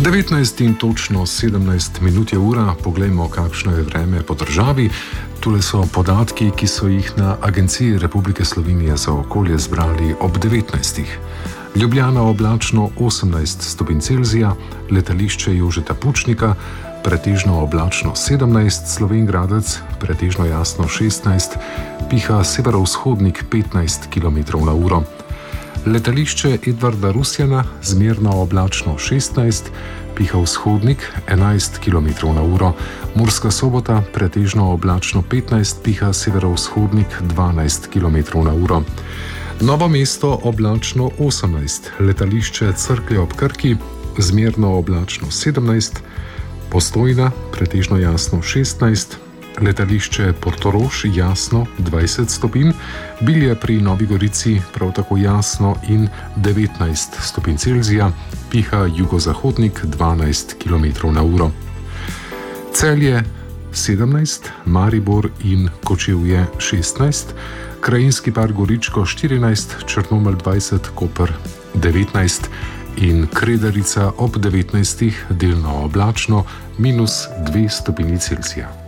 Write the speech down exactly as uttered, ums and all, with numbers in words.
devetnajst in točno sedemnajst minut je ura, poglejmo, kakšno je vreme po državi. Tule so podatki, ki so jih na Agenciji Republike Slovenije za okolje zbrali ob devetnajstih. Ljubljana oblačno osemnajst stopinj Celzija, letališče Jožeta Pučnika, pretežno oblačno sedemnajst, Slovenj Gradec, pretežno jasno šestnajst, piha severovzhodnik petnajst kilometrov na uro. Letališče Edvarda Rusjana, zmerno oblačno šestnajst, piha vzhodnik enajst kilometrov na uro. Murska Sobota, pretežno oblačno petnajst, piha severovzhodnik dvanajst kilometrov na uro. Novo mesto oblačno osemnajst, letališče Cerklje ob Krki, zmerno oblačno sedemnajst, Postojna, pretežno jasno šestnajst, letališče Portorož jasno dvajset stopinj, Bilje pri Novi Gorici prav tako jasno in devetnajst stopinj Celzija, piha jugozahodnik dvanajst kilometrov na uro. Celje sedemnajst, Maribor in Kočevje šestnajst, Krajinski park Goričko štirinajst, Črnomelj dvajset, Koper devetnajst in Kredarica ob devetnajstih delno oblačno minus dve stopinji Celzija.